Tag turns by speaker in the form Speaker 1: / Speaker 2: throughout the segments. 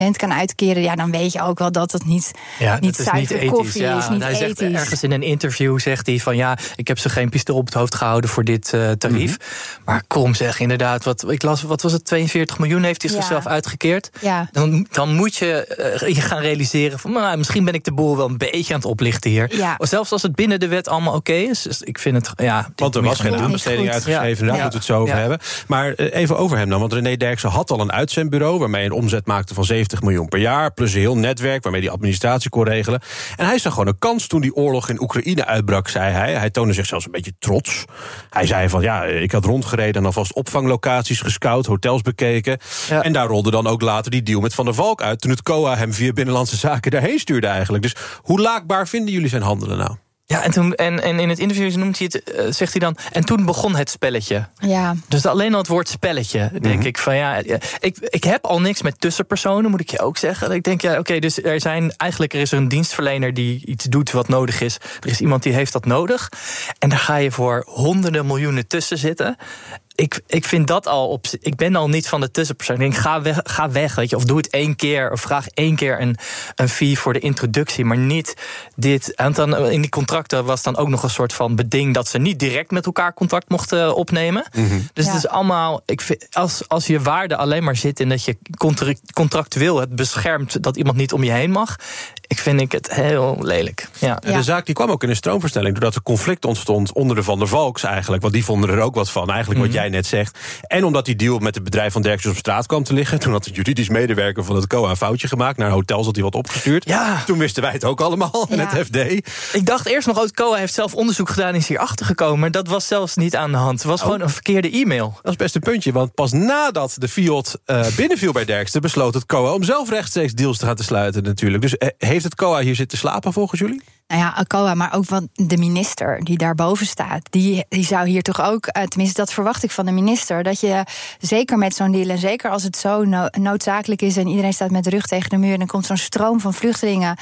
Speaker 1: kan uitkeren, ja, dan weet je ook wel dat het niet zuiver koffie is, niet
Speaker 2: hij
Speaker 1: ethisch.
Speaker 2: Zegt ergens in een interview zegt hij van ja, ik heb ze geen pistool op het hoofd gehouden voor dit tarief. Maar kom zeg, inderdaad, wat was het, 42 miljoen heeft hij zichzelf uitgekeerd.
Speaker 1: Ja.
Speaker 2: Dan moet je gaan realiseren van misschien ben ik de boel wel een beetje aan het oplichten hier. Ja. Zelfs als het binnen de wet allemaal oké is. Dus ik vind het, want
Speaker 3: er was geen aanbesteding uitgeschreven, daar moeten we het zo over hebben. Maar even over hem dan, want René Derksen had al een uitzendbureau waarmee een omzet maakte van 70 miljoen per jaar, plus een heel netwerk waarmee die administratie kon regelen. En hij zag gewoon een kans toen die oorlog in Oekraïne uitbrak, zei hij. Hij toonde zich zelfs een beetje trots. Hij zei van ik had rondgereden en alvast opvanglocaties gescout, hotels bekeken. Ja. En daar rolde dan ook later die deal met Van der Valk uit, toen het COA hem via Binnenlandse Zaken daarheen stuurde eigenlijk. Dus hoe laakbaar vinden jullie zijn handelen nou?
Speaker 2: Ja, en in het interview noemt hij het, zegt hij dan, en toen begon het spelletje.
Speaker 1: Ja.
Speaker 2: Dus alleen al het woord spelletje, denk ik van ik heb al niks met tussenpersonen, moet ik je ook zeggen. Ik denk, dus er is een dienstverlener die iets doet wat nodig is. Er is iemand die heeft dat nodig. En daar ga je voor honderden miljoenen tussen zitten. Ik vind dat al ik ben al niet van de tussenpersoon. Ik denk, ga weg, weet je. Of doe het 1 keer. Of vraag 1 keer een fee voor de introductie. Maar niet dit. En dan in die contracten was dan ook nog een soort van beding dat ze niet direct met elkaar contact mochten opnemen. Mm-hmm. Dus het is allemaal. Ik vind, als je waarde alleen maar zit in dat je contractueel het beschermt dat iemand niet om je heen mag. Vind ik het heel lelijk. Ja.
Speaker 3: De zaak die kwam ook in een stroomversnelling doordat er conflict ontstond onder de Van der Valks eigenlijk. Want die vonden er ook wat van, eigenlijk wat jij net zegt. En omdat die deal met het bedrijf van Derksen op straat kwam te liggen. Toen had de juridisch medewerker van het COA een foutje gemaakt. Naar hotels had hij wat opgestuurd. Ja. Toen wisten wij het ook allemaal in het FD.
Speaker 2: Ik dacht eerst nog, het COA heeft zelf onderzoek gedaan en is hier achter gekomen. Maar dat was zelfs niet aan de hand. Het was gewoon een verkeerde e-mail.
Speaker 3: Dat is best een puntje, want pas nadat de Fiat binnenviel bij Derksen besloot het COA om zelf rechtstreeks deals te gaan te sluiten natuurlijk. Dus heeft het COA hier zitten slapen volgens jullie?
Speaker 1: Nou ja, COA, maar ook van de minister die daarboven staat. Die zou hier toch ook, tenminste dat verwacht ik van de minister, dat je zeker met zo'n deal, en zeker als het zo noodzakelijk is en iedereen staat met de rug tegen de muur en dan komt zo'n stroom van vluchtelingen,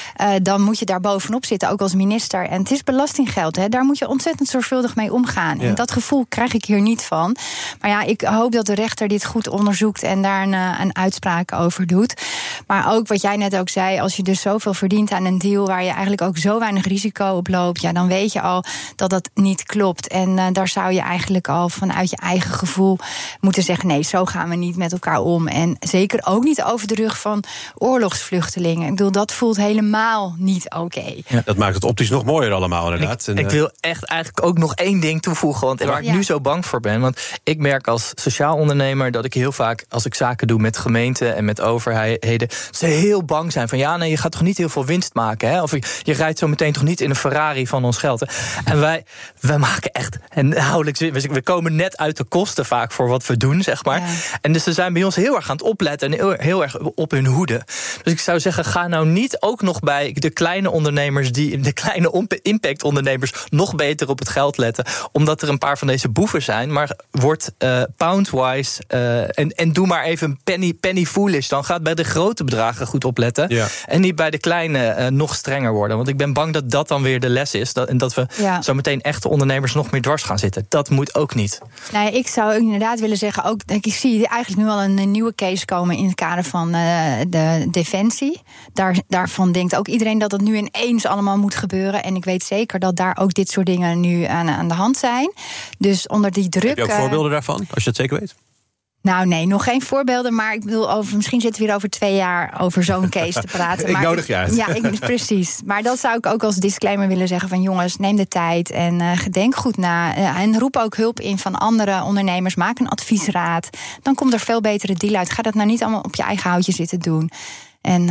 Speaker 1: dan moet je daar bovenop zitten, ook als minister. En het is belastinggeld, hè, daar moet je ontzettend zorgvuldig mee omgaan. Ja. En dat gevoel krijg ik hier niet van. Maar ja, ik hoop dat de rechter dit goed onderzoekt en daar een uitspraak over doet. Maar ook wat jij net ook zei, als je dus zoveel verdient aan een deal waar je eigenlijk ook zo weinig risico op loopt, ja, dan weet je al dat dat niet klopt. En daar zou je eigenlijk al vanuit je eigen gevoel moeten zeggen, nee, zo gaan we niet met elkaar om. En zeker ook niet over de rug van oorlogsvluchtelingen. Ik bedoel, dat voelt helemaal niet oké.
Speaker 3: Ja, dat maakt het optisch nog mooier allemaal, inderdaad.
Speaker 2: Ik wil echt eigenlijk ook nog 1 ding toevoegen, want waar ik nu zo bang voor ben. Want ik merk als sociaal ondernemer dat ik heel vaak, als ik zaken doe met gemeenten en met overheden, ze heel bang zijn van je gaat toch niet heel veel winst maken, hè? Of je rijdt zo meteen toch niet in een Ferrari van ons geld. Hè? En wij maken echt nauwelijks. We komen net uit de kosten vaak voor wat we doen, zeg maar. Ja. En dus ze zijn bij ons heel erg aan het opletten en heel erg op hun hoede. Dus ik zou zeggen, ga nou niet ook nog bij de kleine ondernemers, de kleine impact-ondernemers, nog beter op het geld letten, omdat er een paar van deze boeven zijn. Maar word pound-wise en doe maar even penny foolish. Dan gaat bij de grote bedragen goed opletten. Ja. En niet bij de kleine nog strenger worden. Want ik ben bang dat dat dan weer de les is. En dat we zo meteen echte ondernemers nog meer dwars gaan zitten. Dat moet ook niet.
Speaker 1: Nou, ik zou inderdaad willen zeggen, ook, ik zie eigenlijk nu al een nieuwe case komen in het kader van de defensie. Daarvan denkt ook iedereen dat het nu ineens allemaal moet gebeuren. En ik weet zeker dat daar ook dit soort dingen nu aan de hand zijn. Dus onder die druk.
Speaker 3: Heb je ook voorbeelden daarvan, als je het zeker weet?
Speaker 1: Nou nee, nog geen voorbeelden, maar ik bedoel, misschien zitten we hier over 2 jaar over zo'n case te praten.
Speaker 3: Ik nodig je uit.
Speaker 1: Ja, precies. Maar dat zou ik ook als disclaimer willen zeggen van jongens, neem de tijd en denk goed na. En roep ook hulp in van andere ondernemers. Maak een adviesraad. Dan komt er veel betere deal uit. Ga dat nou niet allemaal op je eigen houtje zitten doen. En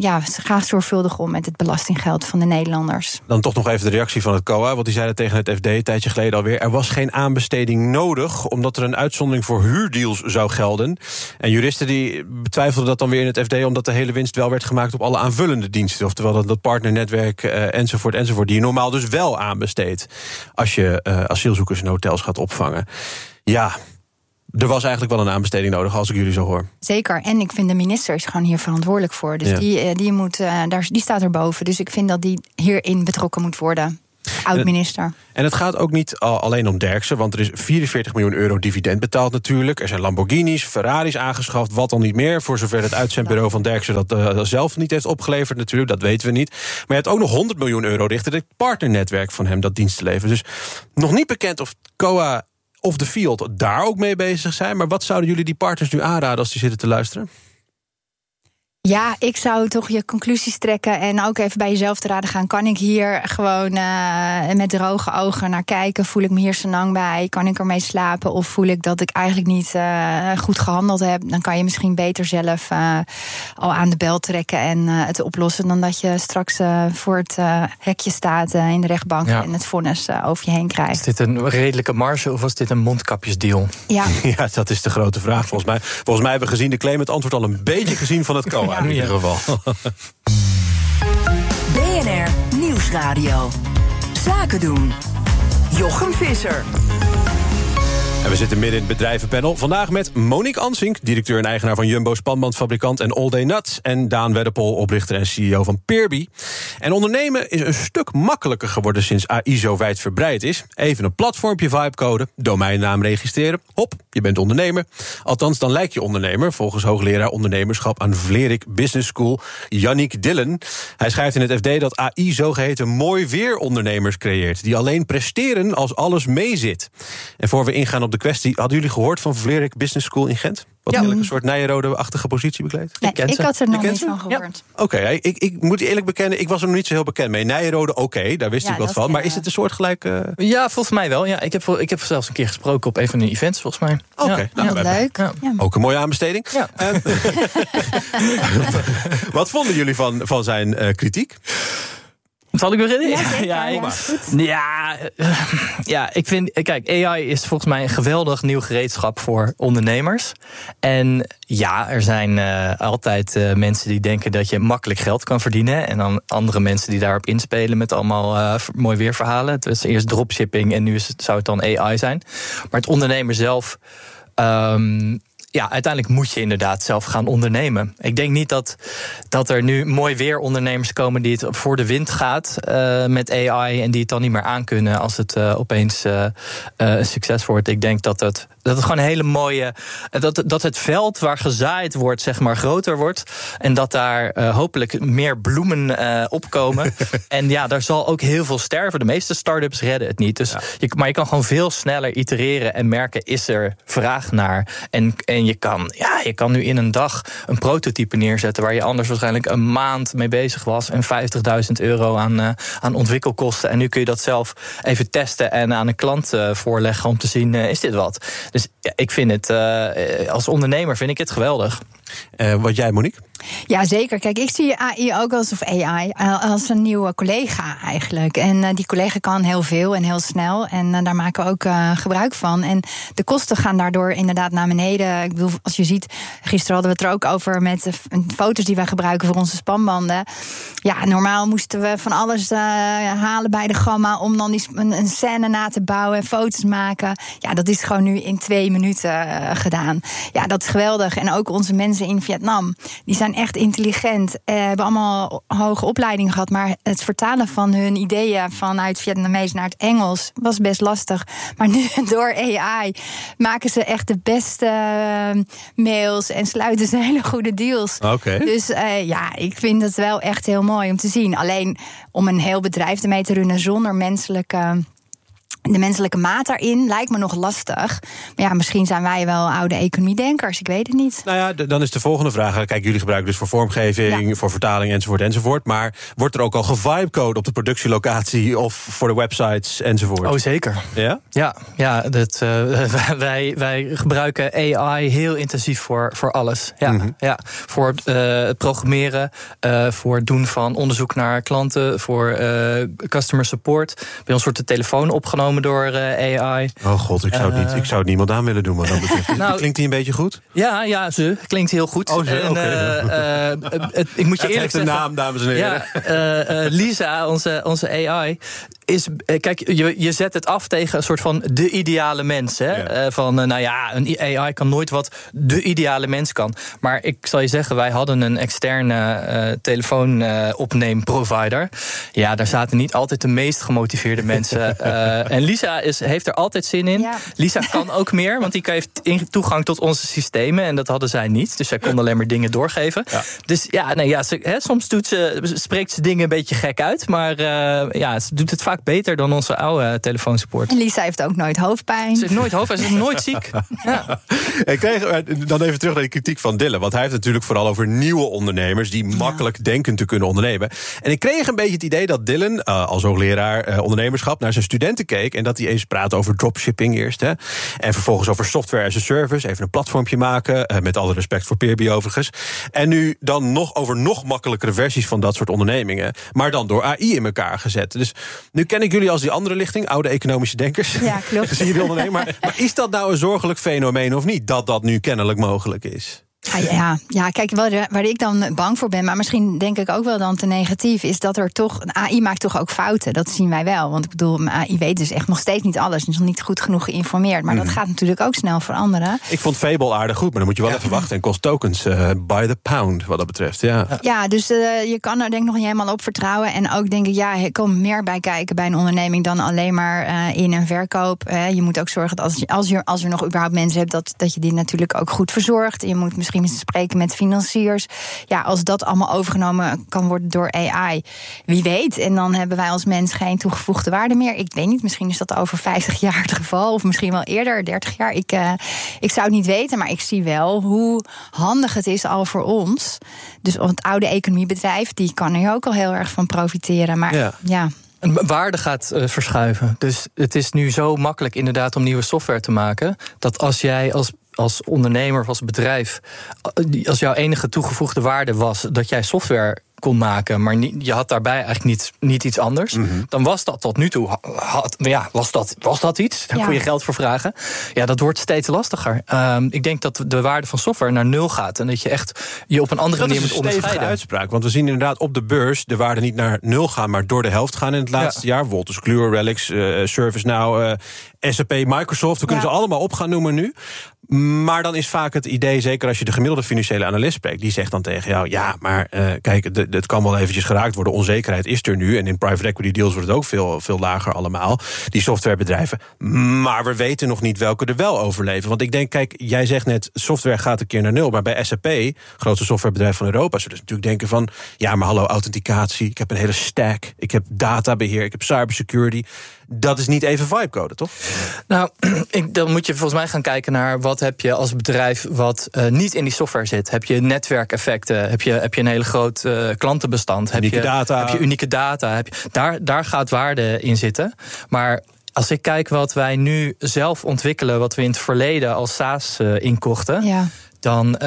Speaker 1: ga zorgvuldig om met het belastinggeld van de Nederlanders.
Speaker 3: Dan toch nog even de reactie van het COA, want die zeiden tegen het FD een tijdje geleden alweer, er was geen aanbesteding nodig, omdat er een uitzondering voor huurdeals zou gelden. En juristen die betwijfelden dat dan weer in het FD, omdat de hele winst wel werd gemaakt op alle aanvullende diensten. Oftewel dat partnernetwerk enzovoort, die je normaal dus wel aanbesteedt als je asielzoekers in hotels gaat opvangen. Ja, er was eigenlijk wel een aanbesteding nodig, als ik jullie zo hoor.
Speaker 1: Zeker, en ik vind de minister is gewoon hier verantwoordelijk voor. Dus die staat erboven. Dus ik vind dat die hierin betrokken moet worden. Oud-minister.
Speaker 3: En het gaat ook niet alleen om Derksen, want er is 44 miljoen euro dividend betaald natuurlijk. Er zijn Lamborghinis, Ferraris aangeschaft, wat dan niet meer. Voor zover het uitzendbureau van Derksen dat zelf niet heeft opgeleverd natuurlijk, dat weten we niet. Maar je hebt ook nog 100 miljoen euro richting het partnernetwerk van hem dat dienst te leveren. Dus nog niet bekend of COA of The Field daar ook mee bezig zijn. Maar wat zouden jullie die partners nu aanraden als die zitten te luisteren?
Speaker 1: Ja, ik zou toch je conclusies trekken en ook even bij jezelf te raden gaan. Kan ik hier gewoon met droge ogen naar kijken? Voel ik me hier senang bij? Kan ik ermee slapen? Of voel ik dat ik eigenlijk niet goed gehandeld heb? Dan kan je misschien beter zelf al aan de bel trekken en het oplossen, dan dat je straks voor het hekje staat in de rechtbank en het vonnis over je heen krijgt.
Speaker 2: Is dit een redelijke marge of was dit een mondkapjesdeal?
Speaker 1: Ja,
Speaker 3: dat is de grote vraag volgens mij. Volgens mij hebben we gezien de claim het antwoord al een beetje gezien van het COA. In ieder geval.
Speaker 4: BNR Nieuwsradio. Zaken doen. Jochem Visser.
Speaker 3: En we zitten midden in het bedrijvenpanel. Vandaag met Monique Ansink, directeur en eigenaar van Jumbo spanbandfabrikant en All Day Nuts. En Daan Wedderpol, oprichter en CEO van Peerby. En ondernemen is een stuk makkelijker geworden sinds AI zo wijdverbreid is. Even een platformpje vibecode, domeinnaam registreren. Hop, je bent ondernemer. Althans, dan lijk je ondernemer, volgens hoogleraar ondernemerschap aan Vlerik Business School, Yannick Dillen. Hij schrijft in het FD dat AI zogeheten mooi weer ondernemers creëert, die alleen presteren als alles meezit. En voor we ingaan op de kwestie, hadden jullie gehoord van Vlerik Business School in Gent? Wat een soort Nijrode-achtige positie bekleedt?
Speaker 1: Nee, ik had er nog niet van gehoord.
Speaker 3: Ja. Oké, ik moet eerlijk bekennen, ik was er nog niet zo heel bekend mee. Nijrode, daar wist ik wat van. Maar is het een soortgelijke...
Speaker 2: Ja, volgens mij wel. Ja, ik heb zelfs een keer gesproken op een van de events, volgens mij.
Speaker 3: Oké,
Speaker 1: leuk. Ja.
Speaker 3: Ook een mooie aanbesteding. Ja. Wat vonden jullie van zijn kritiek?
Speaker 2: Zal ik beginnen? Ik vind... Kijk, AI is volgens mij een geweldig nieuw gereedschap voor ondernemers. En ja, er zijn altijd mensen die denken dat je makkelijk geld kan verdienen. En dan andere mensen die daarop inspelen met allemaal mooi weerverhalen. Het was eerst dropshipping en nu zou het dan AI zijn. Maar het ondernemer zelf... uiteindelijk moet je inderdaad zelf gaan ondernemen. Ik denk niet dat er nu mooi weer ondernemers komen die het voor de wind gaat met AI en die het dan niet meer aankunnen als het opeens een succes wordt. Ik denk dat het gewoon een hele mooie... Dat het veld waar gezaaid wordt, zeg maar, groter wordt. En dat daar hopelijk meer bloemen opkomen. En ja, daar zal ook heel veel sterven. De meeste start-ups redden het niet. Dus maar je kan gewoon veel sneller itereren en merken, is er vraag naar? En je kan nu in een dag een prototype neerzetten waar je anders waarschijnlijk een maand mee bezig was en €50.000 aan ontwikkelkosten. En nu kun je dat zelf even testen en aan een klant voorleggen om te zien, is dit wat? Dus ja, ik vind het, als ondernemer vind ik het geweldig.
Speaker 3: Wat jij, Monique?
Speaker 1: Ja, zeker. Kijk, ik zie AI ook als een nieuwe collega eigenlijk. En die collega kan heel veel en heel snel. En daar maken we ook gebruik van. En de kosten gaan daardoor inderdaad naar beneden. Ik bedoel, als je ziet, gisteren hadden we het er ook over met de foto's die wij gebruiken voor onze spanbanden. Ja, normaal moesten we van alles halen bij de gamma om dan een scène na te bouwen en foto's maken. Ja, dat is gewoon nu in 2 minuten gedaan. Ja, dat is geweldig. En ook onze mensen in Vietnam, die zijn echt intelligent, hebben allemaal hoge opleiding gehad, maar het vertalen van hun ideeën vanuit Vietnamees naar het Engels was best lastig. Maar nu door AI maken ze echt de beste mails en sluiten ze hele goede deals.
Speaker 3: Okay.
Speaker 1: Dus ik vind het wel echt heel mooi om te zien. Alleen om een heel bedrijf ermee te runnen zonder de menselijke maat daarin lijkt me nog lastig. Maar ja, misschien zijn wij wel oude economiedenkers, ik weet het niet.
Speaker 3: Nou ja, dan is de volgende vraag. Kijk, jullie gebruiken dus voor vormgeving, voor vertaling enzovoort. Maar wordt er ook al gevibecode op de productielocatie of voor de websites enzovoort?
Speaker 2: Oh, zeker.
Speaker 3: Ja?
Speaker 2: Ja, wij gebruiken AI heel intensief voor alles. Ja, ja, voor het programmeren, voor het doen van onderzoek naar klanten, voor customer support. Bij ons wordt de telefoon opgenomen door AI.
Speaker 3: Oh god, ik zou het niemand aan willen doen. Maar dan klinkt hij een beetje goed?
Speaker 2: Ja, ze klinkt heel goed.
Speaker 3: Oh, ze,
Speaker 2: ik moet je eerlijk
Speaker 3: zeggen. Het heeft een naam, dames en heren.
Speaker 2: Ja, Lisa, onze AI, Kijk, je zet het af tegen een soort van de ideale mens. Hè? Ja. Een AI kan nooit wat de ideale mens kan. Maar ik zal je zeggen, wij hadden een externe telefoonopneemprovider. Ja, daar zaten niet altijd de meest gemotiveerde mensen. En Lisa heeft er altijd zin in. Ja. Lisa kan ook meer, want die heeft toegang tot onze systemen. En dat hadden zij niet. Dus zij kon alleen maar dingen doorgeven. Ja. Dus soms spreekt ze dingen een beetje gek uit. Maar ze doet het vaak beter dan onze oude telefoonsupport.
Speaker 1: En Lisa heeft ook nooit hoofdpijn.
Speaker 2: Ze heeft nooit hoofdpijn, ze is nooit ziek. Ja.
Speaker 3: Ik kreeg dan even terug naar die kritiek van Dylan. Want hij heeft natuurlijk vooral over nieuwe ondernemers die makkelijk denken te kunnen ondernemen. En ik kreeg een beetje het idee dat Dylan, als hoogleraar ondernemerschap, naar zijn studenten keek. En dat hij eens praat over dropshipping eerst. Hè, en vervolgens over software as a service. Even een platformpje maken. Met alle respect voor Peerby overigens. En nu dan nog over nog makkelijkere versies van dat soort ondernemingen. Maar dan door AI in elkaar gezet. Dus nu ken ik jullie als die andere lichting, oude economische denkers. Ja, klopt. Zie je die ondernemer. Maar is dat nou een zorgelijk fenomeen of niet? Dat nu kennelijk mogelijk is?
Speaker 1: Ja, kijk, waar ik dan bang voor ben, maar misschien denk ik ook wel dan te negatief, is dat er toch, AI maakt toch ook fouten. Dat zien wij wel. Want ik bedoel, AI weet dus echt nog steeds niet alles. Het is nog niet goed genoeg geïnformeerd. Maar dat gaat natuurlijk ook snel veranderen.
Speaker 3: Ik vond Fable aardig goed, maar dan moet je wel even wachten. En kost tokens by the pound, wat dat betreft.
Speaker 1: Ja, dus je kan er denk ik nog niet helemaal op vertrouwen. En ook denk ik, er komt meer bij kijken bij een onderneming dan alleen maar in- en verkoop. Je moet ook zorgen dat als je nog überhaupt mensen hebt, dat je die natuurlijk ook goed verzorgt. Je moet misschien spreken met financiers. Ja, als dat allemaal overgenomen kan worden door AI, wie weet. En dan hebben wij als mens geen toegevoegde waarde meer. Ik weet niet, misschien is dat over 50 jaar het geval. Of misschien wel eerder, 30 jaar. Ik zou het niet weten, maar ik zie wel hoe handig het is al voor ons. Dus het oude economiebedrijf, die kan er ook al heel erg van profiteren. Maar ja.
Speaker 2: Waarde gaat verschuiven. Dus het is nu zo makkelijk inderdaad om nieuwe software te maken, dat als jij als ondernemer of als bedrijf, als jouw enige toegevoegde waarde was dat jij software kon maken, maar je had daarbij eigenlijk niet iets anders, dan was dat tot nu toe, was dat iets? Daar kon je geld voor vragen. Ja, dat wordt steeds lastiger. Ik denk dat de waarde van software naar 0 gaat en dat je echt je op een andere manier moet onderscheiden. Dat is een stevige
Speaker 3: uitspraak, want we zien inderdaad op de beurs de waarde niet naar 0 gaan, maar door de helft gaan in het laatste jaar. Wolters Kluwer, Relics, ServiceNow, SAP, Microsoft, we kunnen ze allemaal op gaan noemen nu. Maar dan is vaak het idee, zeker als je de gemiddelde financiële analist spreekt, die zegt dan tegen jou, kijk, het kan wel eventjes geraakt worden, onzekerheid is er nu, en in private equity deals wordt het ook veel lager allemaal, die softwarebedrijven. Maar we weten nog niet welke er wel overleven. Want ik denk, kijk, jij zegt net, software gaat een keer naar 0, maar bij SAP, grootste softwarebedrijf van Europa, zullen ze natuurlijk denken van, ja, maar hallo, authenticatie, ik heb een hele stack, ik heb databeheer, ik heb cybersecurity. Dat is niet even vibecode, toch?
Speaker 2: Nou, dan moet je volgens mij gaan kijken naar wat heb je als bedrijf wat niet in die software zit. Heb je netwerkeffecten? Heb je een hele groot klantenbestand? Heb je unieke data? Daar gaat waarde in zitten. Maar als ik kijk wat wij nu zelf ontwikkelen, wat we in het verleden als SaaS inkochten, dan,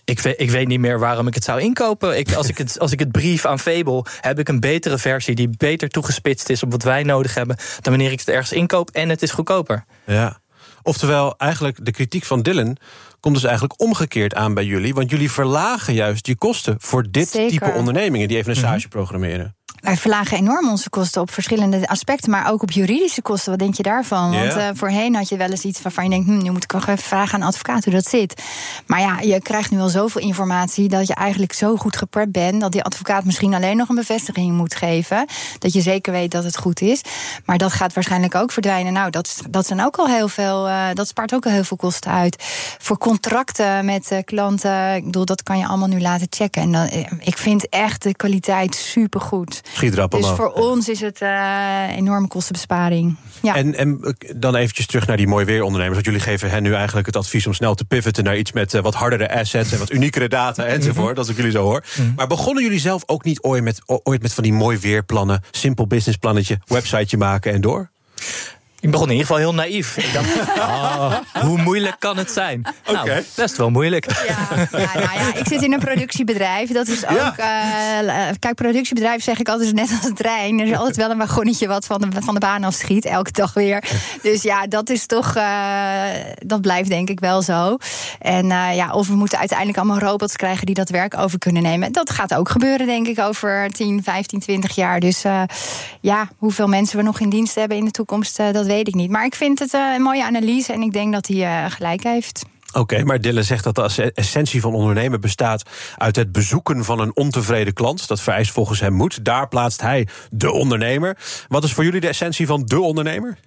Speaker 2: ik weet niet meer waarom ik het zou inkopen. Als ik het brief aan Fable, heb ik een betere versie die beter toegespitst is op wat wij nodig hebben dan wanneer ik het ergens inkoop en het is goedkoper.
Speaker 3: Ja. Oftewel, eigenlijk de kritiek van Dylan komt dus eigenlijk omgekeerd aan bij jullie, want jullie verlagen juist je kosten voor dit type ondernemingen die even een SaaSje programmeren.
Speaker 1: Wij verlagen enorm onze kosten op verschillende aspecten, maar ook op juridische kosten. Wat denk je daarvan? Want voorheen had je wel eens iets waarvan je denkt, nu moet ik wel even vragen aan een advocaat hoe dat zit. Maar ja, je krijgt nu al zoveel informatie dat je eigenlijk zo goed geprept bent dat die advocaat misschien alleen nog een bevestiging moet geven, dat je zeker weet dat het goed is. Maar dat gaat waarschijnlijk ook verdwijnen. Nou, dat zijn ook al heel veel, dat spaart ook al heel veel kosten uit. Voor contracten met klanten, ik bedoel, dat kan je allemaal nu laten checken. En dan, ik vind echt de kwaliteit supergoed. Dus voor ons is het enorme kostenbesparing. Ja.
Speaker 3: En dan eventjes terug naar die mooi weerondernemers. Want jullie geven hen nu eigenlijk het advies om snel te pivoten naar iets met wat hardere assets en wat uniekere data enzovoort, als ik jullie zo hoor. Maar begonnen jullie zelf ook niet ooit met van die mooi weerplannen, simpel businessplannetje, websiteje maken en door?
Speaker 2: Ik begon in ieder geval heel naïef. Ik dacht, hoe moeilijk kan het zijn? Nou, best wel moeilijk.
Speaker 1: Ik zit in een productiebedrijf. Dat is ook... kijk, productiebedrijf zeg ik altijd net als een trein. Er is altijd wel een wagonnetje wat van de baan afschiet. Elke dag weer. Dus ja, dat is toch... dat blijft denk ik wel zo. En of we moeten uiteindelijk allemaal robots krijgen die dat werk over kunnen nemen. Dat gaat ook gebeuren, denk ik, over 10, 15, 20 jaar. Dus hoeveel mensen we nog in dienst hebben in de toekomst, dat weet ik niet. Maar ik vind het een mooie analyse en ik denk dat hij gelijk heeft.
Speaker 3: Oké, maar Dille zegt dat de essentie van ondernemen bestaat uit het bezoeken van een ontevreden klant. Dat vereist volgens hem moed. Daar plaatst hij de ondernemer. Wat is voor jullie de essentie van de ondernemer?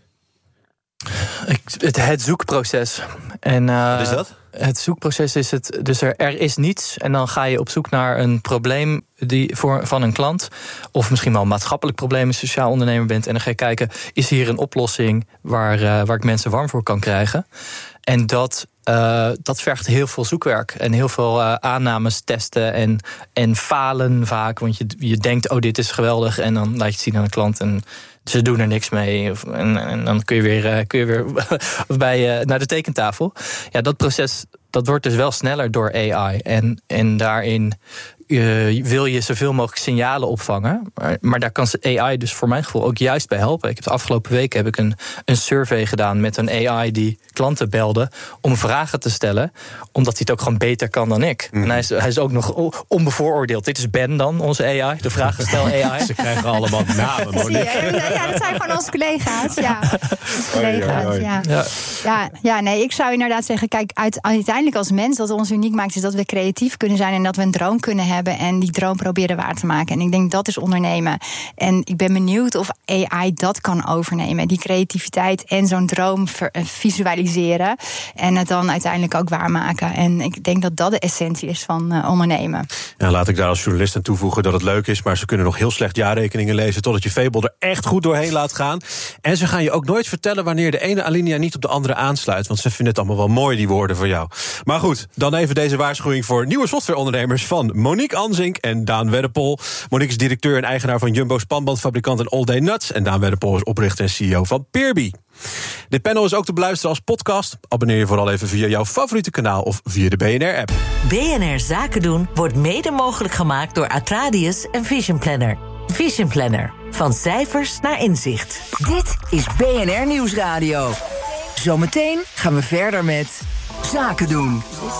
Speaker 2: Het zoekproces. En,
Speaker 3: wat is dat?
Speaker 2: Het zoekproces is het. Dus er is niets. En dan ga je op zoek naar een probleem van een klant. Of misschien wel een maatschappelijk probleem als je sociaal ondernemer bent. En dan ga je kijken, is hier een oplossing waar ik mensen warm voor kan krijgen? En dat vergt heel veel zoekwerk. En heel veel aannames testen en falen vaak. Want je denkt, dit is geweldig. En dan laat je het zien aan de klant en ze doen er niks mee. En dan kun je weer naar de tekentafel. Ja, dat proces dat wordt dus wel sneller door AI. En daarin wil je zoveel mogelijk signalen opvangen. Maar daar kan AI dus voor mijn gevoel ook juist bij helpen. Ik heb de afgelopen weken een survey gedaan met een AI die klanten belde om vragen te stellen, omdat hij het ook gewoon beter kan dan ik. En hij is ook nog onbevooroordeeld. Dit is Ben dan, onze AI, de vragenstel AI.
Speaker 3: Ze krijgen allemaal namen.
Speaker 1: Ja, dat zijn gewoon onze collega's. Nee, ik zou inderdaad zeggen, kijk, uiteindelijk als mens, dat ons uniek maakt, is dat we creatief kunnen zijn en dat we een droom kunnen hebben en die droom proberen waar te maken. En ik denk dat is ondernemen. En ik ben benieuwd of AI dat kan overnemen. Die creativiteit en zo'n droom visualiseren en het dan uiteindelijk ook waarmaken. En ik denk dat dat de essentie is van ondernemen.
Speaker 3: Ja, laat ik daar als journalist aan toevoegen dat het leuk is, maar ze kunnen nog heel slecht jaarrekeningen lezen totdat je Fable er echt goed doorheen laat gaan. En ze gaan je ook nooit vertellen wanneer de ene alinea niet op de andere aansluit, want ze vinden het allemaal wel mooi, die woorden voor jou. Maar goed, dan even deze waarschuwing voor nieuwe softwareondernemers van Monique Anzink en Daan Weddepol. Monique is directeur en eigenaar van Jumbo spanbandfabrikant en All Day Nuts. En Daan Weddepol is oprichter en CEO van Peerby. Dit panel is ook te beluisteren als podcast. Abonneer je vooral even via jouw favoriete kanaal of via de BNR-app.
Speaker 5: BNR Zaken doen wordt mede mogelijk gemaakt door Atradius en Vision Planner. Vision Planner. Van cijfers naar inzicht.
Speaker 4: Dit is BNR Nieuwsradio. Zometeen gaan we verder met Zaken doen.